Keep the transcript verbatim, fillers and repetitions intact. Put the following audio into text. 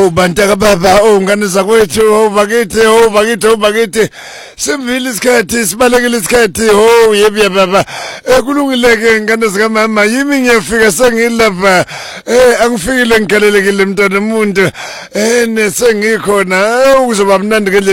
Oh bantaka baba oh ngane zakwethu oh bakithi oh bakithi oh bakithi simvile isikhathi sibalekile isikhathi oh yebi ya baba eh kulungileke ngane zika mama yimi ngiyafika sengilapha eh angifikile ngigalelekile mntwana umuntu eh nesengikhona ukuzoba mnandi ngendlela